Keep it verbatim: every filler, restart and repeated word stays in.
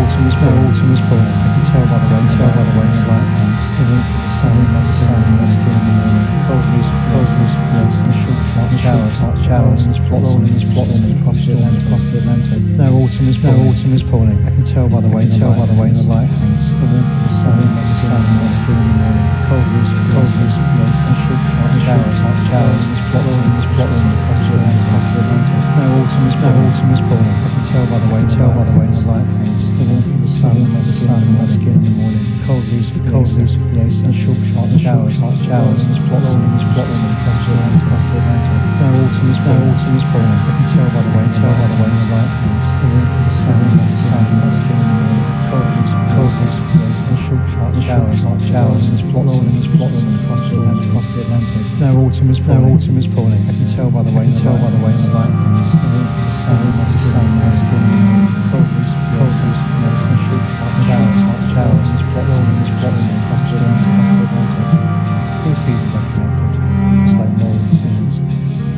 autumn is falling. Autumn is falling. I can tell by the way. Tell by the way the light hangs. The warmth of the sun, the sun, the skin in the morning. Cold music, cold music, yes, and short, short showers, short showers, and flotsam, and flotsam across the Atlantic, across the Atlantic. No autumn is falling. No autumn is falling. I can tell by the way. Tell by the way the light hangs. The warmth of the sun, the sun, the skin in the morning. Cold music, cold music, yes, and short, short showers, short showers, and flotsam, and flotsam across the Atlantic, across the Atlantic. No autumn is falling. No autumn is falling. I can tell by the way. Tell by the way the light hangs. The warmth of the sun, the sun, the skin in the morning. Cold music, cold music, yes, and short, short showers, short showers, and flotsam, and flotsam across the Atlantic, across the Atlantic. No autumn is falling. No autumn is falling. I can tell by the way. Tell by the way the light hangs. The warmth of the sun, the sun, the skin in the morning. Cold music, cold music, yes, and short, short showers, short showers, and flotsam, and flotsam across the Atlantic, across the Atlantic. No autumn is falling. No autumn is falling. I can tell by the way. Tell by the way the light hangs. The warmth of the sun, the sun, the skin in the morning. Cold music, cold music, yes, and short, short showers, short showers, and flotsam, and flotsam across the Atlantic, across the Atlantic. All seasons are